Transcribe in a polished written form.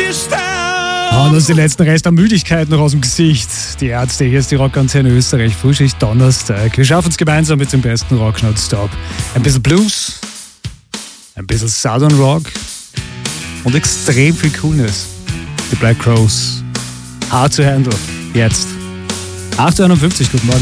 Hauen uns die letzten Rest an Müdigkeit noch aus dem Gesicht. Die Ärzte, hier ist die Rockantenne Österreich, Frühschicht Donnerstag. Wir schaffen es gemeinsam mit dem besten Rock nonstop. Ein bisschen Blues, ein bisschen Southern Rock und extrem viel Coolness. Die Black Crows. Hard to handle. Jetzt. 8:51 Uhr, guten Morgen.